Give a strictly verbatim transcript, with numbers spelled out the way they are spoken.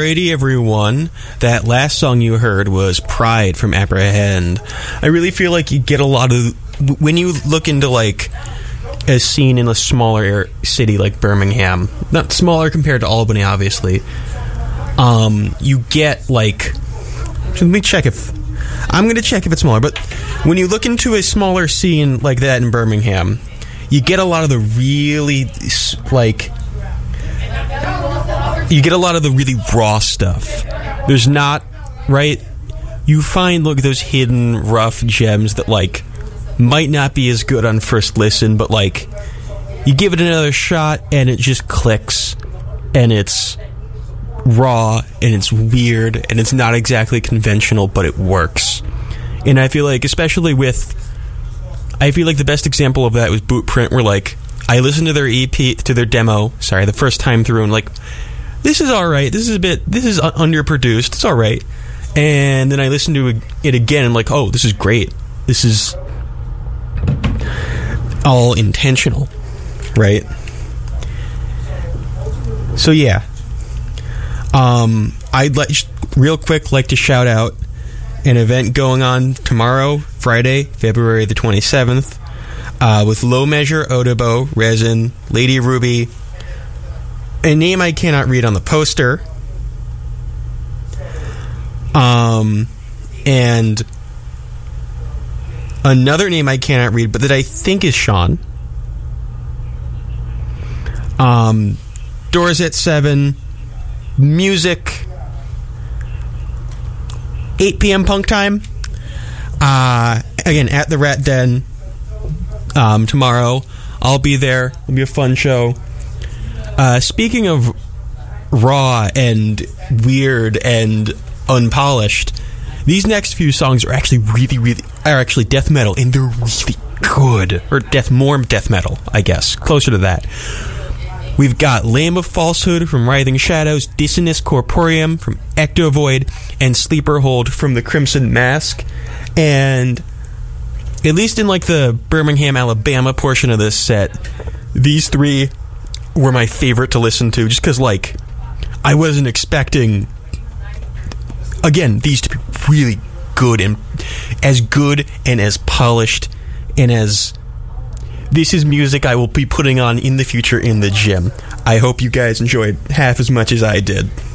Alrighty, everyone. That last song you heard was Pride from Apprehend. I really feel like you get a lot of... When you look into, like, a scene in a smaller city like Birmingham, not smaller compared to Albany, obviously, um, you get, like... Let me check if... I'm going to check if it's smaller, but when you look into a smaller scene like that in Birmingham, you get a lot of the really, like... You get a lot of the really raw stuff. There's not, right? You find, look, those hidden, rough gems that, like, might not be as good on first listen, but, like, you give it another shot, and it just clicks, and it's raw, and it's weird, and it's not exactly conventional, but it works. And I feel like, especially with... I feel like the best example of that was Bootprint, where, like, I listened to their E P, to their demo, sorry, the first time through, and, like... This is alright, this is a bit, this is underproduced, it's alright. And then I listened to it again, and I'm like, oh, this is great. This is all intentional, right? So yeah. Um, I'd like, real quick, like to shout out an event going on tomorrow, Friday, February the twenty-seventh, uh, with Low Measure, Odobo, Resin, Lady Ruby, a name I cannot read on the poster, um, and another name I cannot read, but that I think is Sean. Um, doors at seven, music, eight p.m. punk time. Uh, again, at the Rat Den um, tomorrow. I'll be there. It'll be a fun show. Uh, speaking of raw and weird and unpolished, these next few songs are actually really, really are actually death metal, and they're really good. Or death, more death metal, I guess. Closer to that. We've got Lamb of Falsehood from Writhing Shadows, Dissonus Corporeum from Ectovoid, and Sleeper Hold from the Crimson Mask. And at least in like the Birmingham, Alabama portion of this set, these three were my favorite to listen to, just because, like, I wasn't expecting, again, these to be really good, and as good and as polished and as... This is music I will be putting on in the future in the gym. I hope you guys enjoyed half as much as I did.